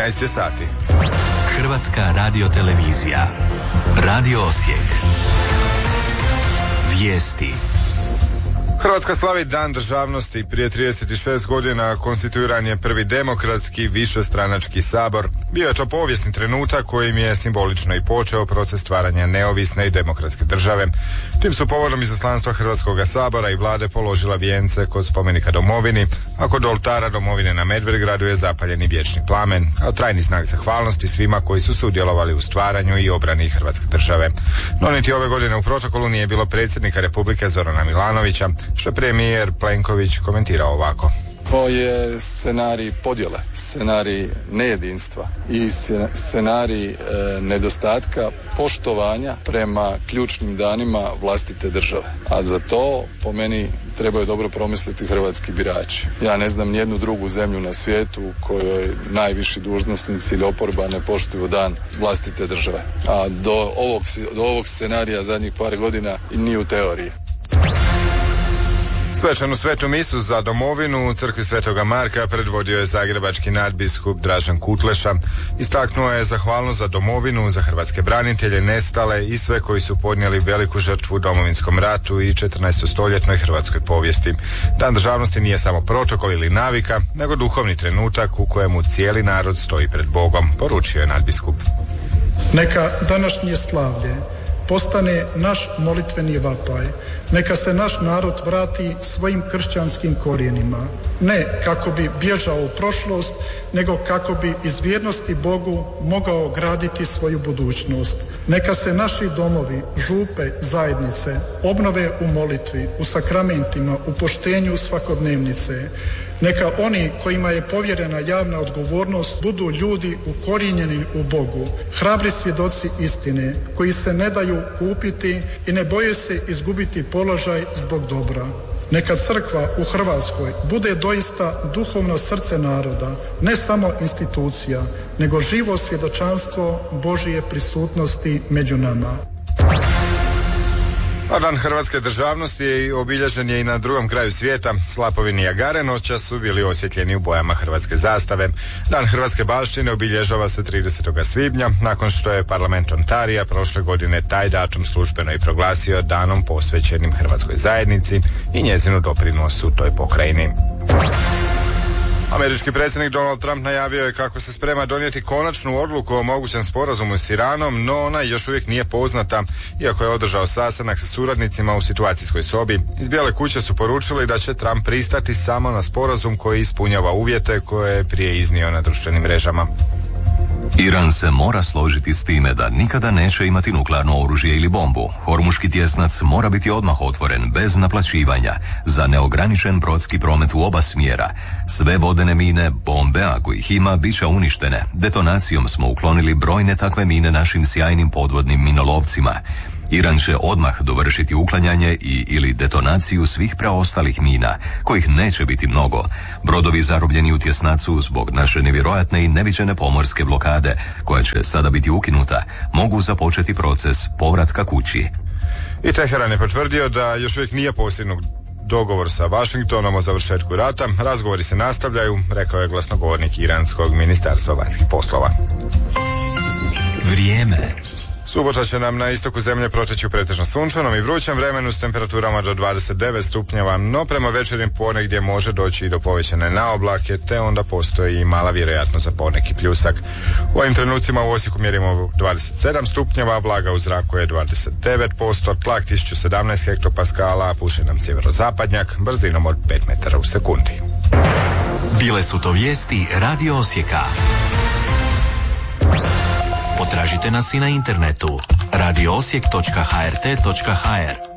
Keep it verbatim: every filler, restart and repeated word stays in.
trinaest je sati. Hrvatska radiotelevizija. Radio Osijek. Vijesti. Hrvatska slavi Dan državnosti. Prije trideset šest godina konstituiran je prvi demokratski višestranački sabor. Bio je to povijesni trenutak kojim je simbolično i počeo proces stvaranja neovisne i demokratske države. Tim su povodom izaslanstva Hrvatskog sabora i vlade položila vijence kod spomenika domovini, a kod oltara domovine na Medvedgradu je zapaljen i vječni plamen, kao trajni znak zahvalnosti svima koji su sudjelovali u stvaranju i obrani Hrvatske države. No niti ove godine u protokolu nije bilo predsjednika Republike Zorana Milanovića, što je premijer Plenković komentirao ovako. Ovo je scenarij podjele, scenarij nejedinstva i scenarij e, nedostatka poštovanja prema ključnim danima vlastite države. A za to, po meni, trebaju dobro promisliti hrvatski birači. Ja ne znam nijednu drugu zemlju na svijetu u kojoj najviši dužnosnici ili oporba ne poštuju dan vlastite države. A do ovog, do ovog scenarija zadnjih par godina ni u teoriji. Svečanu svetu misu za domovinu u crkvi Svetoga Marka predvodio je zagrebački nadbiskup Dražen Kutleša. Istaknuo je zahvalnost za domovinu, za hrvatske branitelje, nestale i sve koji su podnijeli veliku žrtvu u Domovinskom ratu i četrnaestostoljetnoj hrvatskoj povijesti. Dan državnosti nije samo protokol ili navika, nego duhovni trenutak u kojemu cijeli narod stoji pred Bogom, poručio je nadbiskup. Neka današnje slavlje postane naš molitveni vapaj. Neka se naš narod vrati svojim kršćanskim korijenima. Ne kako bi bježao u prošlost, nego kako bi iz vjernosti Bogu mogao graditi svoju budućnost. Neka se naši domovi, župe, zajednice obnove u molitvi, u sakramentima, u poštenju svakodnevnice. Neka oni kojima je povjerena javna odgovornost budu ljudi ukorijenjeni u Bogu, hrabri svjedoci istine, koji se ne daju kupiti i ne boje se izgubiti položaj zbog dobra. Neka crkva u Hrvatskoj bude doista duhovno srce naroda, ne samo institucija, nego živo svjedočanstvo Božije prisutnosti među nama. A Dan hrvatske državnosti je obilježen je i na drugom kraju svijeta. Slapovi Nijagare noćas su bili osvjetljeni u bojama hrvatske zastave. Dan hrvatske baštine obilježava se tridesetog svibnja, nakon što je parlament Ontarija prošle godine taj datum službeno i proglasio danom posvećenim hrvatskoj zajednici i njezinu doprinosu toj pokrajini. Američki predsjednik Donald Trump najavio je kako se sprema donijeti konačnu odluku o mogućem sporazumu s Iranom, no ona još uvijek nije poznata, iako je održao sastanak sa suradnicima u situacijskoj sobi. Iz Bijele kuće su poručili da će Trump pristati samo na sporazum koji ispunjava uvjete koje je prije iznio na društvenim mrežama. Iran se mora složiti s time da nikada neće imati nuklearno oružje ili bombu. Hormuški tjesnac mora biti odmah otvoren, bez naplaćivanja, za neograničen brodski promet u oba smjera. Sve vodene mine, bombe, ako ih ima, bit će uništene. Detonacijom smo uklonili brojne takve mine našim sjajnim podvodnim minolovcima. Iran će odmah dovršiti uklanjanje i ili detonaciju svih preostalih mina, kojih neće biti mnogo. Brodovi zarobljeni u tjesnacu zbog naše nevjerojatne i neviđene pomorske blokade, koja će sada biti ukinuta, mogu započeti proces povratka kući. I Teheran je potvrdio da još uvijek nije postignut dogovor sa Washingtonom o završetku rata. Razgovori se nastavljaju, rekao je glasnogovornik iranskog ministarstva vanjskih poslova. Vrijeme. Subota će nam na istoku zemlje proteći u pretežno sunčanom i vrućem vremenu s temperaturama do dvadeset devet stupnjeva, no prema večernjim ponegdje može doći i do povećane naoblake, te onda postoji i mala vjerojatnost za poneki pljusak. U ovim trenucima u Osijeku mjerimo dvadeset sedam stupnjeva, vlaga u zraku je dvadeset devet posto, tlak tisuću sedamnaest hektopaskala, puše nam sjeverozapadnjak, brzinom od pet metara u sekundi. Bile su to vijesti Radio Osijeka. Potražite nas i na internetu radio osijek točka h r t točka h r.